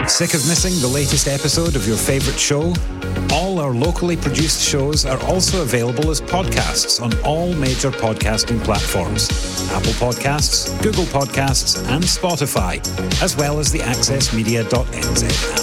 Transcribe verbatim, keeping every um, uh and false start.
Sick of missing the latest episode of your favourite show? All our locally produced shows are also available as podcasts on all major podcasting platforms. Apple Podcasts, Google Podcasts and Spotify, as well as the access media dot n z app.